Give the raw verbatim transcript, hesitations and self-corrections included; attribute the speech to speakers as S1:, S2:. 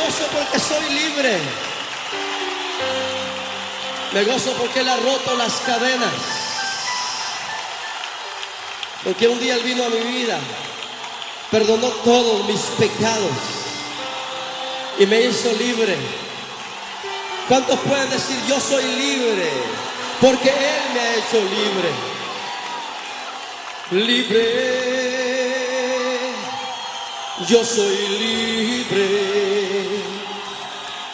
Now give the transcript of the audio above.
S1: gozo porque soy libre. Me gozo porque Él ha roto las cadenas. Porque un día Él vino a mi vida, perdonó todos mis pecados y me hizo libre. ¿Cuántos pueden decir yo soy libre? Porque Él me ha hecho libre. Libre. Yo soy libre.